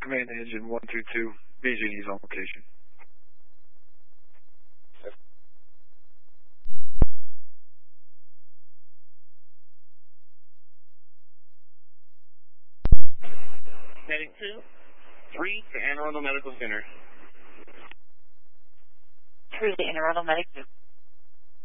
Command Engine 122, BGD's on location. Heading 3 to Anne Arundel Medical Center. 3 to Anne Arundel Medical Center.